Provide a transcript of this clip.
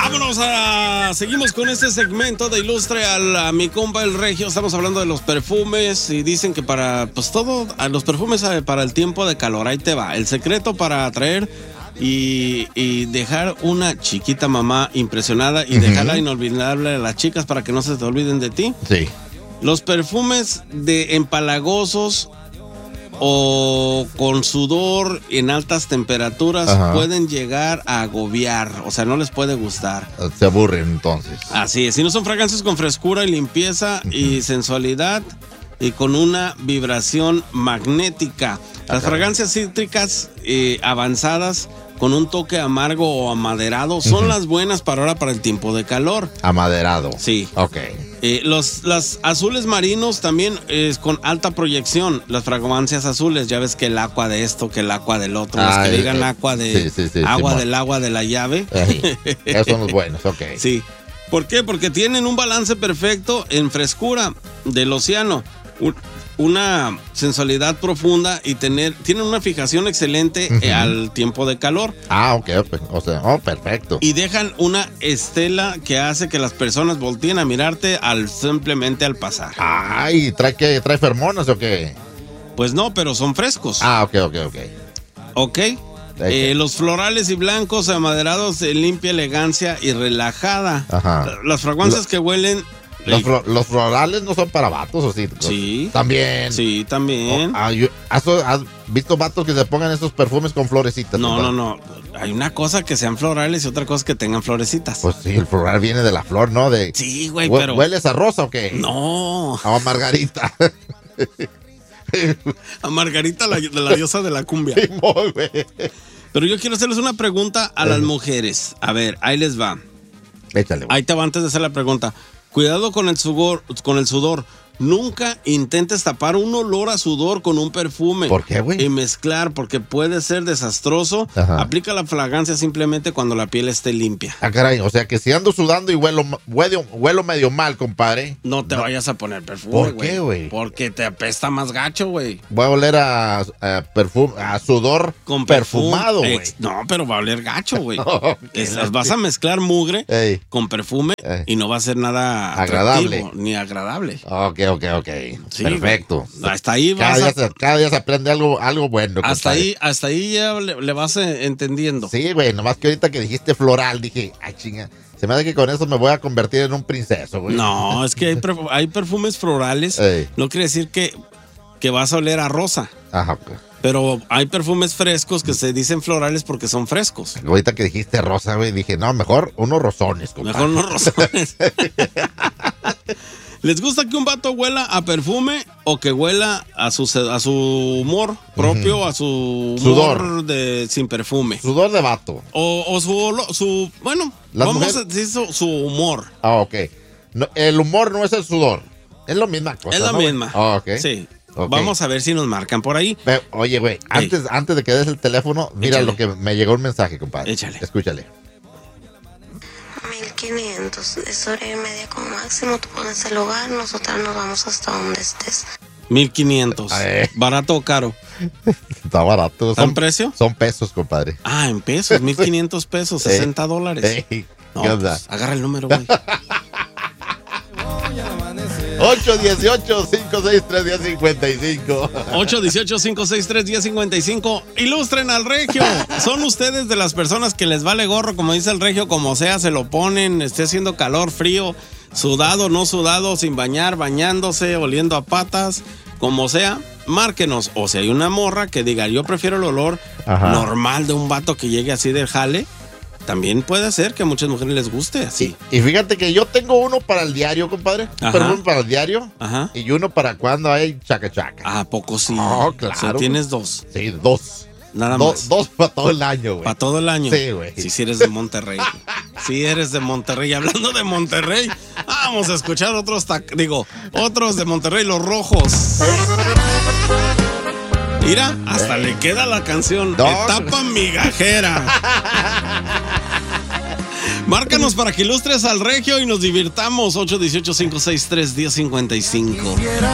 Seguimos con este segmento de Ilustre a mi compa el Regio. Estamos hablando de los perfumes y dicen que para, pues todo, a los perfumes para el tiempo de calor, ahí te va. El secreto para atraer y dejar una chiquita mamá impresionada y dejarla inolvidable a las chicas para que no se te olviden de ti. Sí. Los perfumes de empalagosos o con sudor en altas temperaturas pueden llegar a agobiar, o sea, no les puede gustar. Se aburren entonces. Así es, si no son fragancias con frescura y limpieza y sensualidad y con una vibración magnética. Las fragancias cítricas avanzadas con un toque amargo o amaderado son las buenas para el tiempo de calor. Amaderado. Sí. Ok. Los azules marinos también es con alta proyección. Las fragancias azules, ya ves que el agua de esto, que el agua del otro. Los que digan agua de agua del agua de la llave. Esos son los buenos, ok. Sí. ¿Por qué? Porque tienen un balance perfecto en frescura del océano. Una sensualidad profunda y tienen una fijación excelente al tiempo de calor. Ah, ok, o sea, perfecto. Y dejan una estela que hace que las personas volteen a mirarte simplemente al pasar. Ay, ¿trae feromonas o qué? Pues no, pero son frescos. Ah, ok. Ok. Los florales y blancos amaderados de limpia elegancia y relajada. Ajá. Las fragancias que huelen... Los florales no son para vatos, ¿o sí? Sí. También. Sí, también. ¿Has visto vatos que se pongan esos perfumes con florecitas? No. Hay una cosa que sean florales y otra cosa que tengan florecitas. Pues sí, el floral viene de la flor, ¿no? Sí, güey, pero... ¿Hueles a rosa o qué? No. A margarita. A Margarita, la diosa de la cumbia. Pero yo quiero hacerles una pregunta a las mujeres. A ver, ahí les va. Échale, güey. Ahí te va antes de hacer la pregunta. Cuidado con el sudor. Nunca intentes tapar un olor a sudor con un perfume. ¿Por qué, güey? Y mezclar, porque puede ser desastroso. Ajá. Aplica la fragancia simplemente cuando la piel esté limpia. Ah, caray, o sea que si ando sudando y huelo medio mal, compadre. No te vayas a poner perfume, güey. ¿Por qué, güey? Porque te apesta más gacho, güey. Voy a oler a sudor con perfumado, güey. No, pero va a oler gacho, güey. Vas a mezclar mugre con perfume y no va a ser nada agradable ni agradable. Ok. Sí, perfecto. Hasta ahí cada día se aprende algo bueno. Hasta ahí ya le vas entendiendo. Sí, güey, nomás que ahorita que dijiste floral, dije, ay, chinga, se me hace que con eso me voy a convertir en un princeso, güey. No, es que hay perfumes florales. No quiere decir que vas a oler a rosa. Ajá, ok. Pero hay perfumes frescos que se dicen florales porque son frescos. Ahorita que dijiste rosa, güey, dije, no, mejor unos rosones, compadre. Mejor unos rosones. ¿Les gusta que un vato huela a perfume o que huela a su humor propio, a su humor sin perfume? Sudor de vato. O su bueno, vamos a decir su humor. Ah, ok. No, el humor no es el sudor. Es la misma cosa. Es la misma. Ah, ok. Sí. Okay. Vamos a ver si nos marcan por ahí. Oye, güey, antes de que des el teléfono, mira lo que me llegó un mensaje, compadre. Échale. Escúchale. 1500, es hora y media como máximo, tú pones el hogar, nosotras nos vamos hasta donde estés. 1500. ¿Barato o caro? Está barato. ¿Son precio? Son pesos, compadre. Ah, en pesos, 1500 pesos, $60. ¿Qué onda? Pues, agarra el número, güey. 818-563-1055. 818-563-1055. Ilustren al Regio. ¿Son ustedes de las personas que les vale gorro, como dice el Regio, como sea, se lo ponen, esté haciendo calor, frío, sudado, no sudado, sin bañar, bañándose, oliendo a patas, como sea? Márquenos. O si hay una morra que diga, yo prefiero el olor normal de un vato que llegue así del jale. También puede ser que a muchas mujeres les guste así. Y fíjate que yo tengo uno para el diario, compadre. Perdón, para el diario. Ajá. Y uno para cuando hay chaca-chaca. ¿A poco sí? Oh, claro. O sea, tienes dos. Sí, dos. Nada más. Dos para todo el año, güey. ¿Para todo el año? Sí, güey. Sí, eres de Monterrey. Sí, eres de Monterrey. Hablando de Monterrey, vamos a escuchar otros de Monterrey, los Rojos. Mira, hasta le queda la canción. Etapa migajera. Márcanos para que ilustres al Regio y nos divirtamos. 818-563-1055.